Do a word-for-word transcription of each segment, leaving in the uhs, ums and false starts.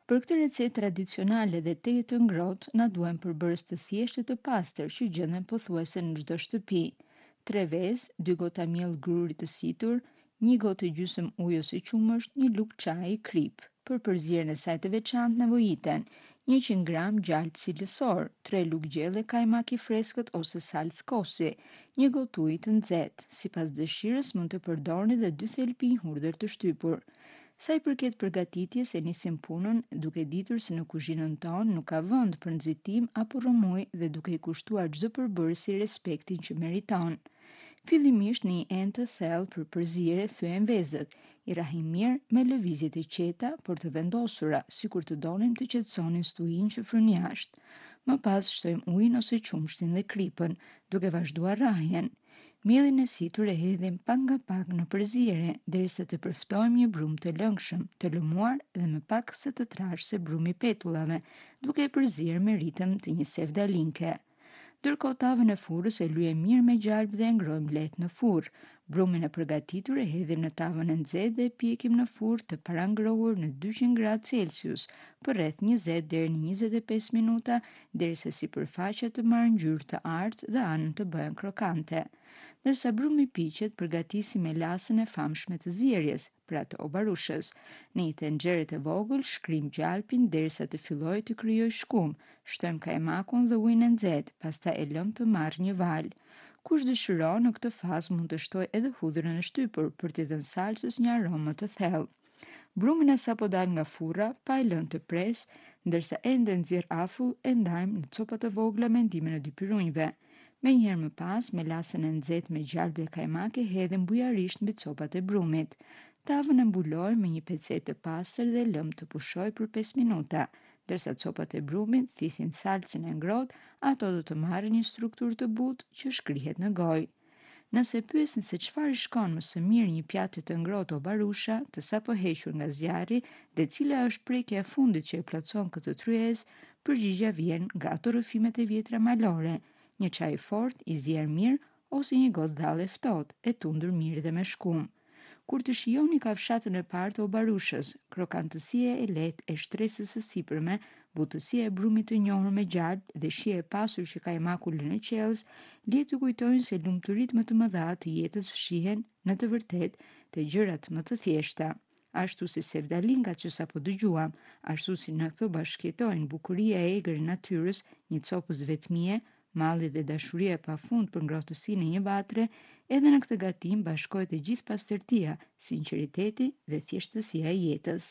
Për këtë recetë tradicionale dhe teje të ngrohtë, na duhen përbërës të thjeshtë të pastër që gjenden pothuajse në çdo shtëpi. Tre vezë, dy gota miell gruri të situr, një gotë e gjysmë ujë ose qumësht, një lugë çaji krip. Për përzierjen e saj të veçantë nevojiten njëqind gram gjalp cilësor, tre lugë gjelle kajmak i freskët ose salcë kosi, një gotë ujë të nxehtë. Sipas dëshirës mund të përdorni edhe dy thelpi hudhër të shtypur. Sa i përket përgatitjes, e nisim punën duke ditur se në kuzhinën tonë nuk ka vend për nxitim apo rrëmuj dhe duke i kushtuar çdo përbërësi respektin që meriton. Fillimisht në një enë të thellë për përzierje thyejmë vezët, i rahim mirë me lëvizjet e qeta, por të vendosura, sikur të donim të qetësonin stujin që fryn jashtë. Më pas shtojmë ujin ose qumshtin dhe kripën, duke vazhduar rrahjen. Mielin e situr e hedhim pak nga pak në përzierje, derisa të përftojmë një brumë të lëngshëm, të lëmuar dhe me pak se të trashë se brumi i petullave, duke e përzierë me ritëm të një sevdalinke. Ndërkohë tavën e furrës e lyejmë mirë me gjalp dhe e ngrojmë lehtë në furr. Brumin e përgatitur e hedhim në tavën e nxehtë dhe e pjekim në furr të parangrohur në dyqind gradë Celsius për rreth njëzet deri në njëzet e pesë minuta, derisa sipërfaqja të marrë ngjyrë të artë dhe anën të bëhen krokante. Ndërsa brumi piqet, përgatisim melasën e famshme të zierjes, pra të obarushës. Në një tenxhere të vogël shkrim gjalpin derisa të fillojë të krijojë shkum. Shtojmë kajmakun dhe ujin e nxehtë, pastaj e lëm të marrë një val. Kush dëshiron në këtë fazë mund të shtojë edhe hudhrën e shtypur për t'i dhënë salcës një aromë të thellë. Brumin e sapo dal nga furra, pa e lënë të pres, ndërsa ende nxjerr afull, e ndajmë në copa të vogla me ndihmën e dy pirunjve. Me njëherë më pas, melasën e nxehtë me gjalp dhe kajmak e hedhim bujarisht mbi copat e brumit. Tavën e mbulojmë me një pecetë të pastër dhe lëm të pushojë për pesë minuta. Ndërsa copat e brumit thithin salcën e ngrohtë, ato do të marrin një strukturë të butë që shkrihet në gojë. Nëse pyesni se çfarë i shkon më së miri një pjatë të ngrohtë obarusha, të sapo hequr nga zjarri, dhe cila është prekja e fundit që e plotson këtë tryezë, përgjigjja vjen nga ato rrëfimet e vjetra malore, një çaj fort, i zier mirë, ose një gotë dhalle ftohtë, e tundur mirë dhe me shkum. Kur të shijoni kafshatën e parë të obarushës, krokantësia e lehtë e shtresës së sipërme, butësia e brumit të njohur me gjalp dhe shija e pasur që kajmaku lën e qelës, le të kujtojnë se lumturitë më të mëdha të jetës fshihen, në të vërtetë, te gjërat më të thjeshta. Ashtu si sevdalinkat që sapo dëgjuam, ashtu si në këto bashkëjetojnë bukuria e egër e natyrës, një copës vetmie, malli dhe dashuria e pafund për ngrohtësinë e një batre, edhe në këtë gatim bashkohet e gjithë pastërtia, sinqeriteti dhe thjeshtësia e jetës.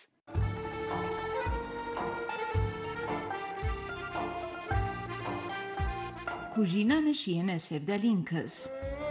Kuzhina në shijen e sevdalinkës.